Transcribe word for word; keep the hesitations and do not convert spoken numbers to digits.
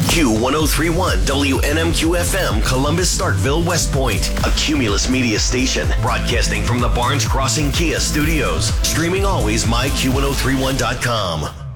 Q ten thirty-one W N M Q F M, Columbus, Starkville, West Point. A Cumulus Media station, broadcasting from the Barnes Crossing Kia studios. Streaming always, my Q ten thirty-one dot com.